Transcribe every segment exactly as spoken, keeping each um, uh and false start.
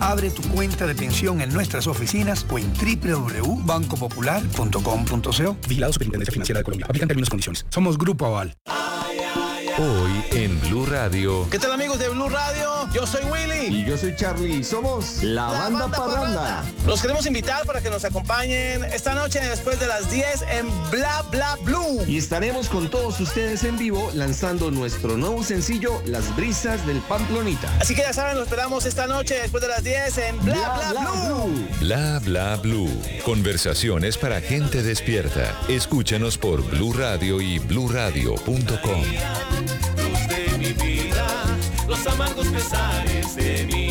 Abre tu cuenta de pensión en nuestras oficinas o en doble u doble u doble u punto banco popular punto com punto co. Vigilado Superintendencia Financiera de Colombia. Aplican términos y condiciones. Somos Grupo Aval. Hoy en Blue Radio. ¿Qué tal, amigos de Blue Radio? Yo soy Willy. Y yo soy Charlie. Somos la, la Banda, banda Parranda. Parranda. Los queremos invitar para que nos acompañen esta noche después de las diez en Bla Bla Blue. Y estaremos con todos ustedes en vivo lanzando nuestro nuevo sencillo, Las Brisas del Pamplonita. Así que ya saben, los esperamos esta noche después de las diez en Bla Bla, Bla, Bla Blue. Blue. Bla Bla Blue. Conversaciones para gente despierta. Escúchanos por Blue Radio y blue radio punto com. Luz de mi vida, los amargos pesares de mi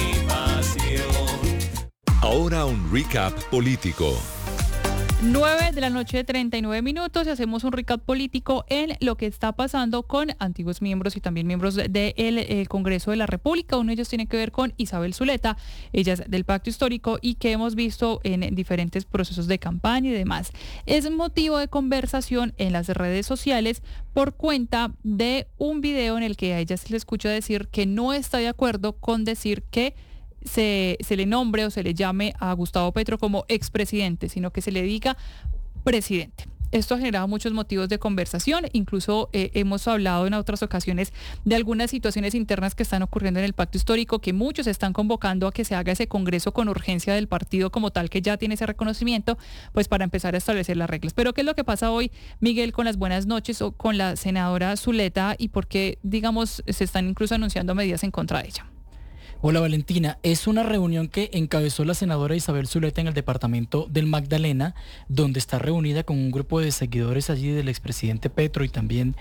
pasión. Ahora un recap político. nueve de la noche, treinta y nueve minutos, y hacemos un recap político en lo que está pasando con antiguos miembros y también miembros del de el Congreso de la República. Uno de ellos tiene que ver con Isabel Zuleta, ella es del Pacto Histórico y que hemos visto en diferentes procesos de campaña y demás. Es motivo de conversación en las redes sociales por cuenta de un video en el que a ella se le escucha decir que no está de acuerdo con decir que Se, se le nombre o se le llame a Gustavo Petro como expresidente, sino que se le diga presidente. Esto ha generado muchos motivos de conversación, incluso eh, hemos hablado en otras ocasiones de algunas situaciones internas que están ocurriendo en el Pacto Histórico, que muchos están convocando a que se haga ese congreso con urgencia del partido como tal, que ya tiene ese reconocimiento, pues para empezar a establecer las reglas. Pero ¿qué es lo que pasa hoy, Miguel, con las buenas noches o con la senadora Zuleta y por qué, digamos, se están incluso anunciando medidas en contra de ella? Hola Valentina, es una reunión que encabezó la senadora Isabel Zuleta en el departamento del Magdalena, donde está reunida con un grupo de seguidores allí del expresidente Petro y también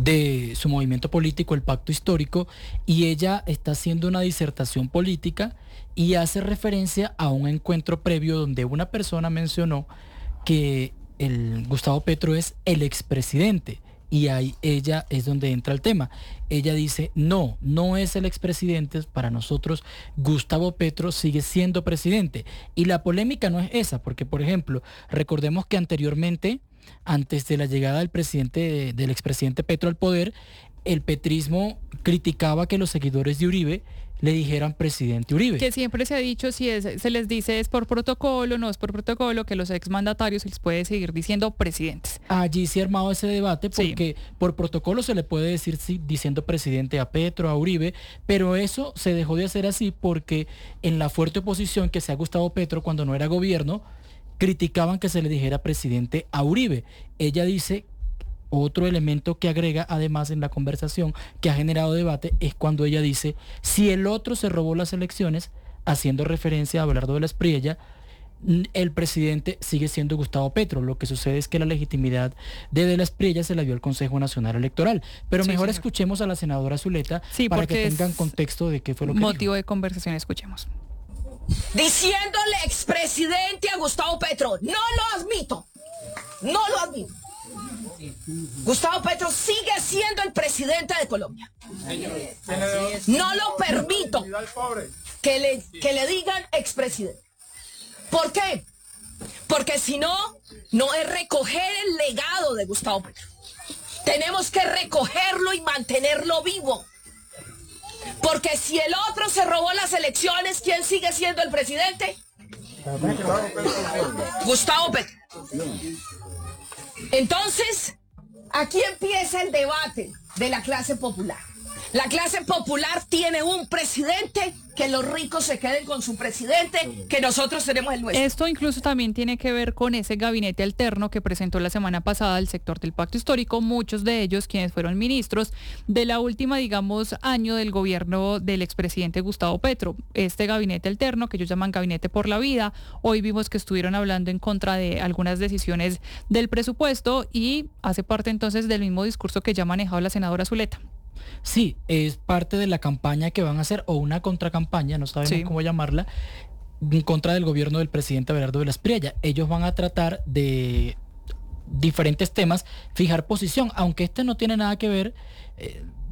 de su movimiento político, el Pacto Histórico, y ella está haciendo una disertación política y hace referencia a un encuentro previo donde una persona mencionó que el Gustavo Petro es el expresidente. Y ahí ella es donde entra el tema. Ella dice, no, no es el expresidente, para nosotros Gustavo Petro sigue siendo presidente. Y la polémica no es esa, porque por ejemplo, recordemos que anteriormente, antes de la llegada del presidente, del expresidente Petro al poder, el petrismo criticaba que los seguidores de Uribe le dijeran presidente Uribe. Que siempre se ha dicho, si es, se les dice es por protocolo, no es por protocolo, que los exmandatarios se les puede seguir diciendo presidentes. Allí se ha armado ese debate porque sí, por protocolo se le puede decir sí, diciendo presidente a Petro, a Uribe, pero eso se dejó de hacer así porque en la fuerte oposición que se ha Gustavo Petro cuando no era gobierno, criticaban que se le dijera presidente a Uribe. Ella dice, otro elemento que agrega además en la conversación que ha generado debate es cuando ella dice, si el otro se robó las elecciones, haciendo referencia a Abelardo de la Espriella, el presidente sigue siendo Gustavo Petro. Lo que sucede es que la legitimidad de De la Espriella se la dio el Consejo Nacional Electoral. Pero sí, mejor señor. Escuchemos a la senadora Zuleta sí, para que tengan contexto de qué fue lo que motivo dijo. De conversación, escuchemos. Diciéndole expresidente a Gustavo Petro, no lo admito, no lo admito. Gustavo Petro sigue siendo el presidente de Colombia. No lo permito que le, que le digan expresidente. ¿Por qué? Porque si no, no es recoger el legado de Gustavo Petro. Tenemos que recogerlo y mantenerlo vivo. Porque si el otro se robó las elecciones, ¿quién sigue siendo el presidente? Gustavo Petro. Entonces, aquí empieza el debate de la clase popular. La clase popular tiene un presidente, que los ricos se queden con su presidente, que nosotros tenemos el nuestro. Esto incluso también tiene que ver con ese gabinete alterno que presentó la semana pasada el sector del Pacto Histórico, muchos de ellos quienes fueron ministros de la última, digamos, año del gobierno del expresidente Gustavo Petro. Este gabinete alterno, que ellos llaman Gabinete por la Vida, hoy vimos que estuvieron hablando en contra de algunas decisiones del presupuesto y hace parte entonces del mismo discurso que ya ha manejado la senadora Zuleta. Sí, es parte de la campaña que van a hacer, o una contracampaña, no sabemos sí. cómo llamarla, en contra del gobierno del presidente Abelardo de la Espriella. Ellos van a tratar de diferentes temas, fijar posición, aunque este no tiene nada que ver, eh,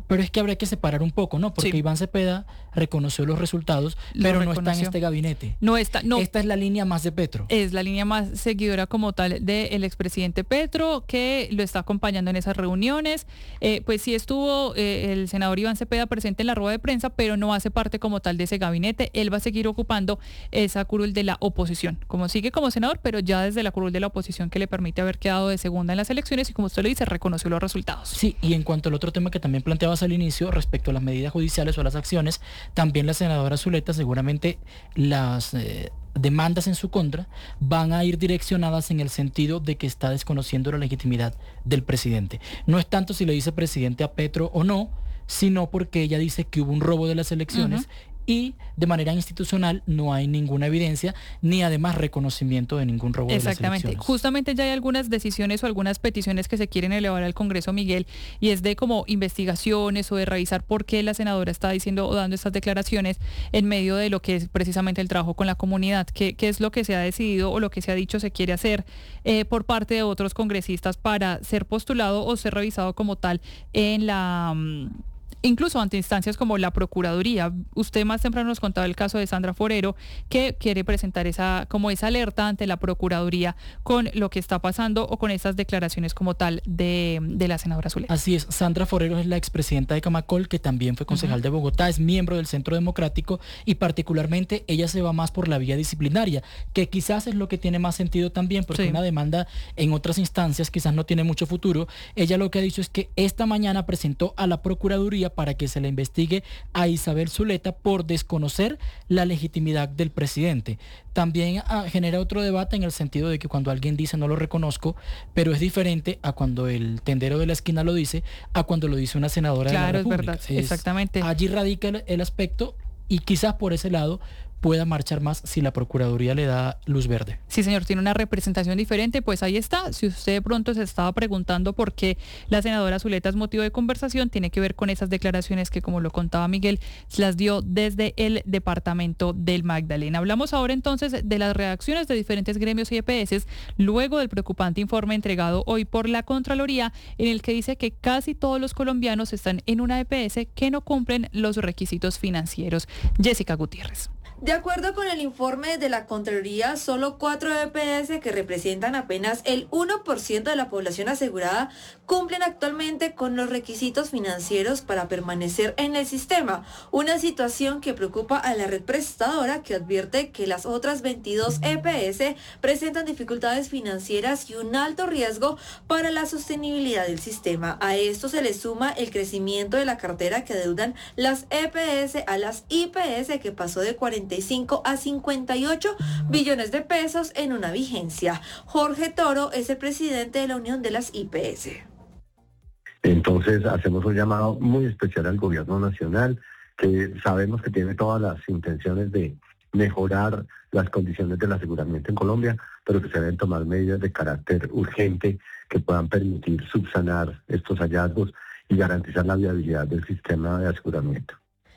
Pero es que habría que separar un poco, ¿no? Porque sí. Iván Cepeda reconoció los resultados, Lo pero reconoció. no está en este gabinete. No está, no. Esta es la línea más de Petro. Es la línea más seguidora como tal del expresidente Petro, que lo está acompañando en esas reuniones. Eh, pues sí estuvo eh, el senador Iván Cepeda presente en la rueda de prensa, pero no hace parte como tal de ese gabinete. Él va a seguir ocupando esa curul de la oposición. Como sigue como senador, pero ya desde la curul de la oposición que le permite haber quedado de segunda en las elecciones y, como usted lo dice, reconoció los resultados. Sí, y en cuanto al otro tema que también planteabas al inicio, respecto a las medidas judiciales o a las acciones, también la senadora Zuleta, seguramente las eh, demandas en su contra van a ir direccionadas en el sentido de que está desconociendo la legitimidad del presidente. No es tanto si le dice presidente a Petro o no, sino porque ella dice que hubo un robo de las elecciones. Uh-huh. Y de manera institucional no hay ninguna evidencia ni además reconocimiento de ningún robo de las elecciones. Exactamente. Justamente ya hay algunas decisiones o algunas peticiones que se quieren elevar al Congreso, Miguel, y es de como investigaciones o de revisar por qué la senadora está diciendo o dando estas declaraciones en medio de lo que es precisamente el trabajo con la comunidad, qué, qué es lo que se ha decidido o lo que se ha dicho se quiere hacer eh, por parte de otros congresistas para ser postulado o ser revisado como tal en la... Um, incluso ante instancias como la Procuraduría. Usted más temprano nos contaba el caso de Sandra Forero, que quiere presentar esa como esa alerta ante la Procuraduría con lo que está pasando o con esas declaraciones como tal de, de la senadora Zuleta. Así es, Sandra Forero es la expresidenta de Camacol, que también fue concejal uh-huh. de Bogotá, es miembro del Centro Democrático y particularmente ella se va más por la vía disciplinaria, que quizás es lo que tiene más sentido también, porque sí. una demanda en otras instancias quizás no tiene mucho futuro. Ella lo que ha dicho es que esta mañana presentó a la Procuraduría para que se le investigue a Isabel Zuleta por desconocer la legitimidad del presidente. También ah, genera otro debate en el sentido de que cuando alguien dice no lo reconozco, pero es diferente a cuando el tendero de la esquina lo dice, a cuando lo dice una senadora claro, de la República. Claro, es verdad, es, exactamente. Allí radica el, el aspecto y quizás por ese lado pueda marchar más si la Procuraduría le da luz verde. Sí, señor, tiene una representación diferente, pues ahí está. Si usted de pronto se estaba preguntando por qué la senadora Zuleta es motivo de conversación, tiene que ver con esas declaraciones que, como lo contaba Miguel, se las dio desde el departamento del Magdalena. Hablamos ahora entonces de las reacciones de diferentes gremios y E P S luego del preocupante informe entregado hoy por la Contraloría, en el que dice que casi todos los colombianos están en una E P S que no cumplen los requisitos financieros. Jessica Gutiérrez. De acuerdo con el informe de la Contraloría, solo cuatro E P S, que representan apenas el uno por ciento de la población asegurada, cumplen actualmente con los requisitos financieros para permanecer en el sistema, una situación que preocupa a la red prestadora, que advierte que las otras veintidós E P S presentan dificultades financieras y un alto riesgo para la sostenibilidad del sistema. A esto se le suma el crecimiento de la cartera que adeudan las E P S a las I P S, que pasó de cuarenta y cinco a cincuenta y ocho billones de pesos en una vigencia. Jorge Toro es el presidente de la Unión de las I P S. Entonces hacemos un llamado muy especial al gobierno nacional, que sabemos que tiene todas las intenciones de mejorar las condiciones del aseguramiento en Colombia, pero que se deben tomar medidas de carácter urgente que puedan permitir subsanar estos hallazgos y garantizar la viabilidad del sistema de aseguramiento.